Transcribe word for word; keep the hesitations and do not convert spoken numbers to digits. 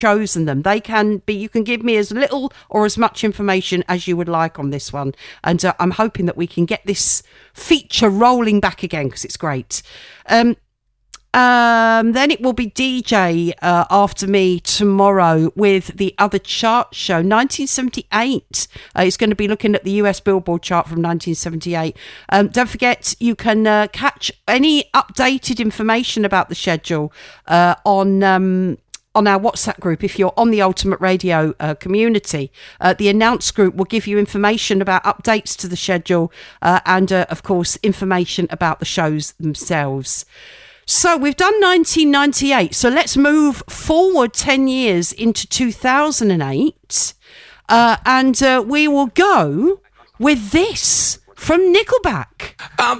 chosen them. They can be, you can give me as little or as much information as you would like on this one. And uh, I'm hoping that we can get this feature rolling back again because it's great. Um, Um, then it will be D J uh, after me tomorrow with the other chart show, nineteen seventy-eight. Uh, it's going to be looking at the U S Billboard chart from nineteen seventy-eight. Um, don't forget, you can uh, catch any updated information about the schedule uh, on... Um, on our WhatsApp group, if you're on the Ultimate Radio uh, community. Uh, the announce group will give you information about updates to the schedule uh, and, uh, of course, information about the shows themselves. So we've done nineteen ninety-eight. So let's move forward ten years into two thousand eight. Uh, and uh, we will go with this from Nickelback. I'm